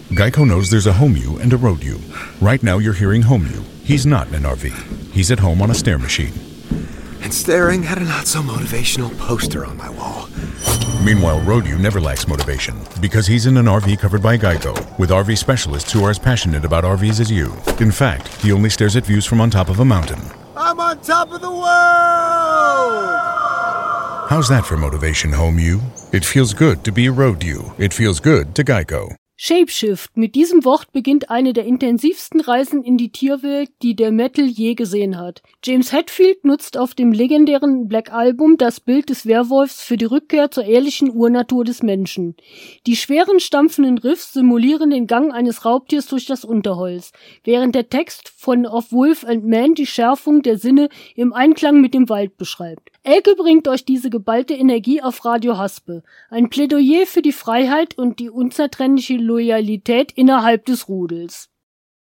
Geico knows there's a home you and a road you. Right now you're hearing home you. He's not in an RV. He's at home on a stair machine. And staring at a not-so-motivational poster on my wall. Meanwhile, road you never lacks motivation because he's in an RV covered by Geico with RV specialists who are as passionate about RVs as you. In fact, he only stares at views from on top of a mountain. I'm on top of the world! How's that for motivation, home you? It feels good to be a road you. It feels good to Geico. Shapeshift. Mit diesem Wort beginnt eine der intensivsten Reisen in die Tierwelt, die der Metal je gesehen hat. James Hetfield nutzt auf dem legendären Black Album das Bild des Werwolfs für die Rückkehr zur ehrlichen Urnatur des Menschen. Die schweren, stampfenden Riffs simulieren den Gang eines Raubtiers durch das Unterholz, während der Text von Of Wolf and Man die Schärfung der Sinne im Einklang mit dem Wald beschreibt. Elke bringt euch diese geballte Energie auf Radio Haspe. Ein Plädoyer für die Freiheit und die unzertrennliche Loyalität innerhalb des Rudels.